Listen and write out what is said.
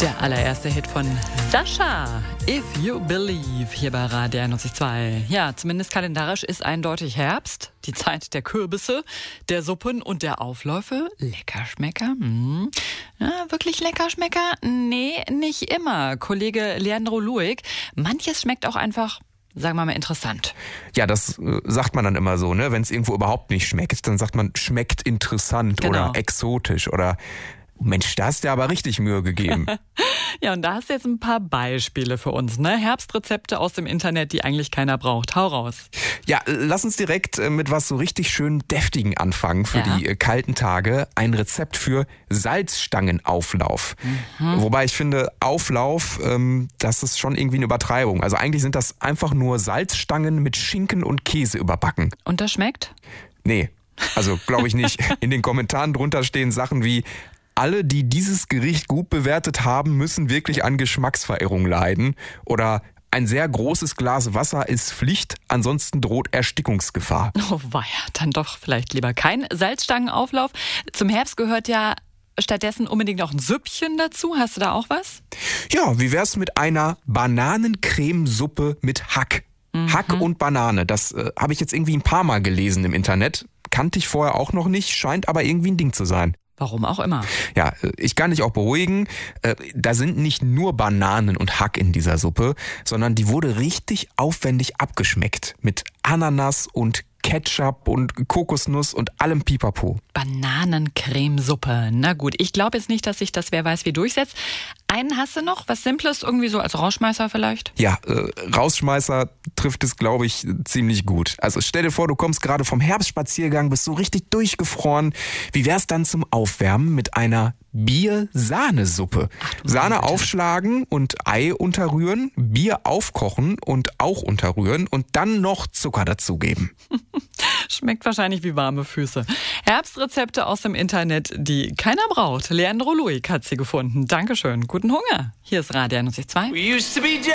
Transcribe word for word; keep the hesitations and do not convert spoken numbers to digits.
Der allererste Hit von Sascha, If You Believe, hier bei Radio einundneunzig Komma zwei. Ja, zumindest kalendarisch ist eindeutig Herbst, die Zeit der Kürbisse, der Suppen und der Aufläufe. Leckerschmecker? Hm. Ja, wirklich Leckerschmecker? Nee, nicht immer. Kollege Leandro Luig, manches schmeckt auch einfach, sagen wir mal, interessant. Ja, das äh, sagt man dann immer so, ne? Wenn es irgendwo überhaupt nicht schmeckt, dann sagt man, schmeckt interessant Genau. oder exotisch oder Mensch, da hast du aber richtig Mühe gegeben. Ja, und da hast du jetzt ein paar Beispiele für uns, ne? Herbstrezepte aus dem Internet, die eigentlich keiner braucht. Hau raus. Ja, lass uns direkt äh, mit was so richtig schön Deftigen anfangen für Ja. die äh, kalten Tage. Ein Rezept für Salzstangenauflauf. Mhm. Wobei ich finde, Auflauf, ähm, das ist schon irgendwie eine Übertreibung. Also eigentlich sind das einfach nur Salzstangen mit Schinken und Käse überbacken. Und das schmeckt? Nee, also glaube ich nicht. In den Kommentaren drunter stehen Sachen wie: Alle, die dieses Gericht gut bewertet haben, müssen wirklich an Geschmacksverirrung leiden. Oder ein sehr großes Glas Wasser ist Pflicht, ansonsten droht Erstickungsgefahr. Oh weia, dann doch vielleicht lieber kein Salzstangenauflauf. Zum Herbst gehört ja stattdessen unbedingt noch ein Süppchen dazu. Hast du da auch was? Ja, wie wär's mit einer Bananencremesuppe mit Hack? Mhm. Hack und Banane, das äh, habe ich jetzt irgendwie ein paar Mal gelesen im Internet. Kannte ich vorher auch noch nicht, scheint aber irgendwie ein Ding zu sein. Warum auch immer. Ja, ich kann dich auch beruhigen, äh, da sind nicht nur Bananen und Hack in dieser Suppe, sondern die wurde richtig aufwendig abgeschmeckt mit Ananas und Ketchup und Kokosnuss und allem Pipapo. Bananencremesuppe. Na gut, ich glaube jetzt nicht, dass sich das wer weiß wie durchsetzt. Einen hast du noch? Was Simples irgendwie so als Rauschmeißer vielleicht? Ja, äh, Rausschmeißer trifft es, glaube ich, ziemlich gut. Also stell dir vor, du kommst gerade vom Herbstspaziergang, bist so richtig durchgefroren. Wie wär's dann zum Aufwärmen mit einer Bier-Sahnesuppe? Sahne aufschlagen und Ei unterrühren, Bier aufkochen und auch unterrühren und dann noch Zucker dazugeben. Schmeckt wahrscheinlich wie warme Füße. Herbstrezepte aus dem Internet, die keiner braucht. Leandro Luig hat sie gefunden. Dankeschön. Guten Hunger. Hier ist Radio einundneunzig Komma zwei. We used to be